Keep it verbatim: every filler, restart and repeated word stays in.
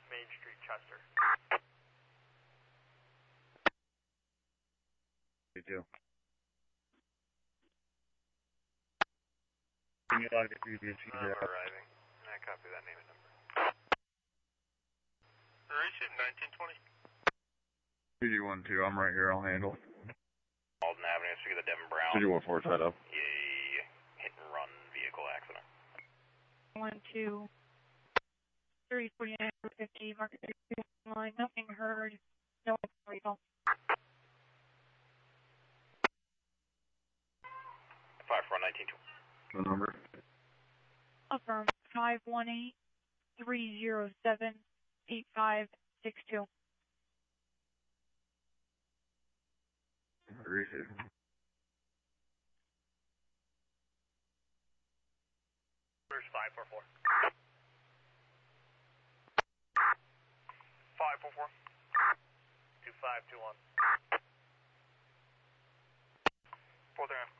Main Street, Chester. You do. Can you log the previous user I'm out? arriving. I copy that name and number. Receive nineteen twenty. two D one two, I'm right here, I'll handle. Alden Avenue, speak of the Devin Brown. two D one four, tied up. Yay. Hit and run vehicle accident. one two three forty-nine fifty, market thirty-two line, nothing heard, no legal. five four nineteen two. The number? Affirm, five one eight three zero seven eight five six two. Receive. Where's five four four? five four four. two five two one. four there.